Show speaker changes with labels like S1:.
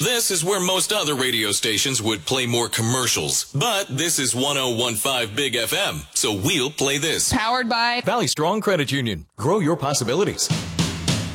S1: This is where most other radio stations would play more commercials. But this is 1015 Big FM, so we'll play this.
S2: Powered by
S3: Valley Strong Credit Union. Grow your possibilities.